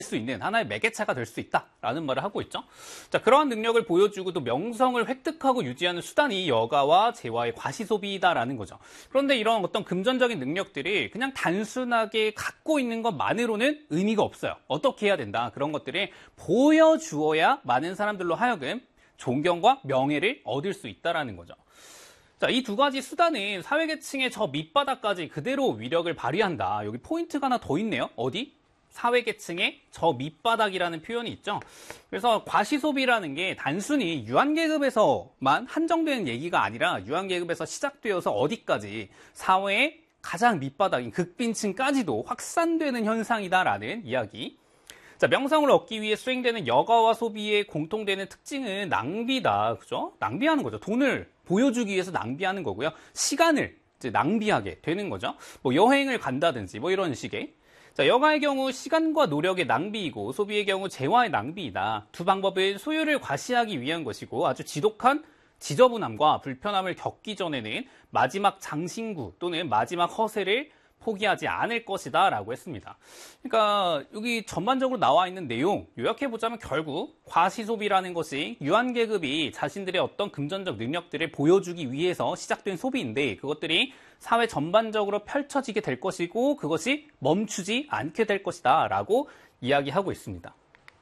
수 있는 하나의 매개체가 될 수 있다라는 말을 하고 있죠. 자, 그러한 능력을 보여주고 또 명성을 획득하고 유지하는 수단이 여가와 재화의 과시소비다라는 거죠. 그런데 이런 어떤 금전적인 능력들이 그냥 단순하게 갖고 있는 것만으로는 의미가 없어요. 어떻게 해야 된다. 그런 것들을 보여주어야 많은 사람들로 하여금 존경과 명예를 얻을 수 있다라는 거죠. 자, 이 두 가지 수단은 사회계층의 저 밑바닥까지 그대로 위력을 발휘한다. 여기 포인트가 하나 더 있네요. 어디? 사회계층의 저 밑바닥이라는 표현이 있죠. 그래서 과시소비라는 게 단순히 유한계급에서만 한정되는 얘기가 아니라 유한계급에서 시작되어서 어디까지 사회의 가장 밑바닥인 극빈층까지도 확산되는 현상이다라는 이야기. 자, 명성을 얻기 위해 수행되는 여가와 소비의 공통되는 특징은 낭비다. 그죠? 낭비하는 거죠. 돈을 보여주기 위해서 낭비하는 거고요. 시간을 이제 낭비하게 되는 거죠. 뭐 여행을 간다든지 뭐 이런 식의. 자, 여가의 경우 시간과 노력의 낭비이고 소비의 경우 재화의 낭비이다. 두 방법은 소유를 과시하기 위한 것이고 아주 지독한 지저분함과 불편함을 겪기 전에는 마지막 장신구 또는 마지막 허세를 포기하지 않을 것이다 라고 했습니다. 그러니까 여기 전반적으로 나와 있는 내용 요약해보자면 결국 과시소비라는 것이 유한계급이 자신들의 어떤 금전적 능력들을 보여주기 위해서 시작된 소비인데 그것들이 사회 전반적으로 펼쳐지게 될 것이고 그것이 멈추지 않게 될 것이다 라고 이야기하고 있습니다.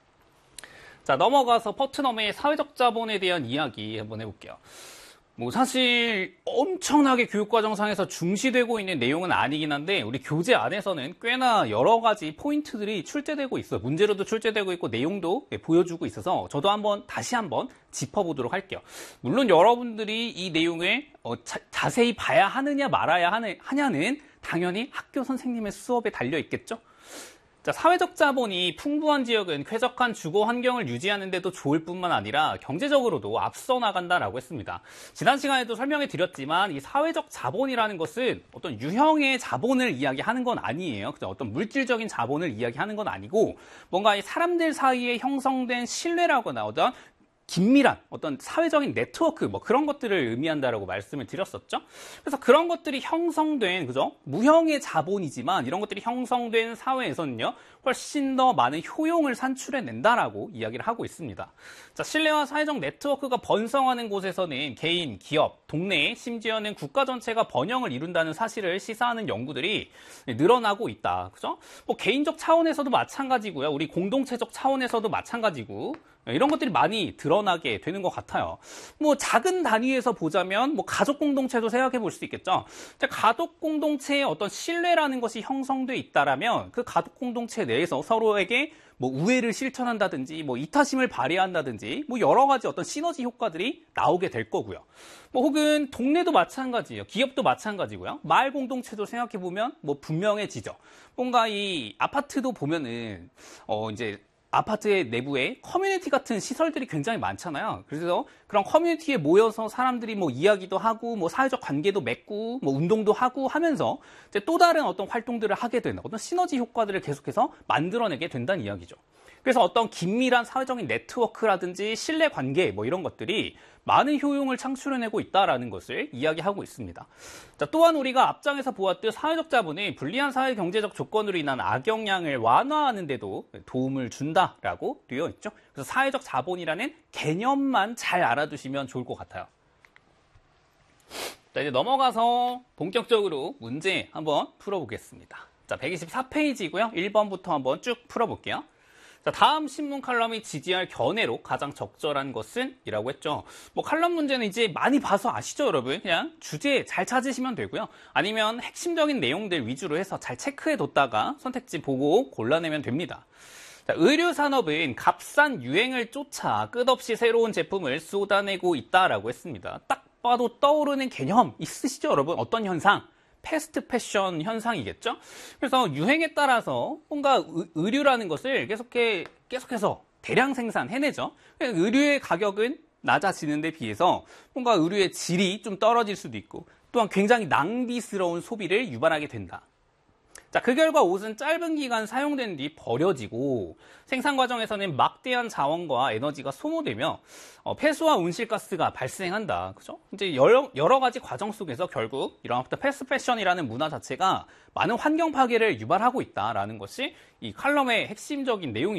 자, 넘어가서 퍼트넘의 사회적 자본에 대한 이야기 한번 해볼게요. 뭐 사실 엄청나게 교육과정상에서 중시되고 있는 내용은 아니긴 한데 우리 교재 안에서는 꽤나 여러 가지 포인트들이 출제되고 있어요. 문제로도 출제되고 있고 내용도 보여주고 있어서 저도 다시 한번 짚어보도록 할게요. 물론 여러분들이 이 내용을 자세히 봐야 하느냐 말아야 하냐는 당연히 학교 선생님의 수업에 달려 있겠죠. 자, 사회적 자본이 풍부한 지역은 쾌적한 주거 환경을 유지하는 데도 좋을 뿐만 아니라 경제적으로도 앞서 나간다라고 했습니다. 지난 시간에도 설명해 드렸지만 이 사회적 자본이라는 것은 어떤 유형의 자본을 이야기하는 건 아니에요. 그죠? 어떤 물질적인 자본을 이야기하는 건 아니고 뭔가 이 사람들 사이에 형성된 신뢰라거나 어떤 긴밀한 어떤 사회적인 네트워크 뭐 그런 것들을 의미한다라고 말씀을 드렸었죠. 그래서 그런 것들이 형성된 그죠? 무형의 자본이지만 이런 것들이 형성된 사회에서는요. 훨씬 더 많은 효용을 산출해낸다라고 이야기를 하고 있습니다. 자, 신뢰와 사회적 네트워크가 번성하는 곳에서는 개인, 기업, 동네, 심지어는 국가 전체가 번영을 이룬다는 사실을 시사하는 연구들이 늘어나고 있다. 그죠? 뭐 개인적 차원에서도 마찬가지고요. 우리 공동체적 차원에서도 마찬가지고 이런 것들이 많이 드러나게 되는 것 같아요. 뭐 작은 단위에서 보자면 뭐 가족 공동체도 생각해 볼 수 있겠죠. 가족 공동체의 어떤 신뢰라는 것이 형성돼 있다라면 그 가족 공동체 내에서 서로에게 뭐 우애를 실천한다든지 뭐 이타심을 발휘한다든지 뭐 여러 가지 어떤 시너지 효과들이 나오게 될 거고요. 뭐 혹은 동네도 마찬가지예요. 기업도 마찬가지고요. 마을 공동체도 생각해 보면 뭐 분명해지죠. 뭔가 이 아파트도 보면은 이제 아파트의 내부에 커뮤니티 같은 시설들이 굉장히 많잖아요. 그래서 그런 커뮤니티에 모여서 사람들이 뭐 이야기도 하고 뭐 사회적 관계도 맺고 뭐 운동도 하고 하면서 이제 또 다른 어떤 활동들을 하게 되는 어떤 시너지 효과들을 계속해서 만들어내게 된다는 이야기죠. 그래서 어떤 긴밀한 사회적인 네트워크라든지 신뢰 관계 뭐 이런 것들이 많은 효용을 창출해내고 있다라는 것을 이야기하고 있습니다. 자, 또한 우리가 앞장에서 보았듯 사회적 자본이 불리한 사회 경제적 조건으로 인한 악영향을 완화하는 데도 도움을 준다라고 되어 있죠. 그래서 사회적 자본이라는 개념만 잘 알아두시면 좋을 것 같아요. 자, 이제 넘어가서 본격적으로 문제 한번 풀어보겠습니다. 자, 124페이지고요. 1번부터 한번 쭉 풀어볼게요. 자, 다음 신문 칼럼이 지지할 견해로 가장 적절한 것은? 이라고 했죠. 뭐 칼럼 문제는 이제 많이 봐서 아시죠, 여러분? 그냥 주제 잘 찾으시면 되고요. 아니면 핵심적인 내용들 위주로 해서 잘 체크해뒀다가 선택지 보고 골라내면 됩니다. 자, 의류산업은 값싼 유행을 쫓아 끝없이 새로운 제품을 쏟아내고 있다라고 했습니다. 딱 봐도 떠오르는 개념 있으시죠, 여러분? 어떤 현상? 패스트 패션 현상이겠죠? 그래서 유행에 따라서 뭔가 의류라는 것을 계속해서 대량 생산해내죠. 의류의 가격은 낮아지는 데 비해서 뭔가 의류의 질이 좀 떨어질 수도 있고 또한 굉장히 낭비스러운 소비를 유발하게 된다. 자, 그 결과 옷은 짧은 기간 사용된 뒤 버려지고 생산 과정에서는 막대한 자원과 에너지가 소모되며 폐수와 온실가스가 발생한다. 그죠? 이제 여러 가지 과정 속에서 결국 이런 패스트 패션이라는 문화 자체가 많은 환경 파괴를 유발하고 있다라는 것이 이 칼럼의 핵심적인 내용입니다.